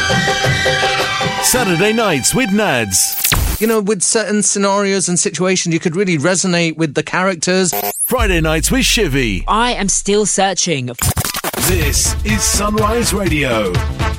Saturday nights with Nads. You know, with certain scenarios and situations, you could really resonate with the characters. Friday nights with Shivy. I am still searching. This is Sunrise Radio.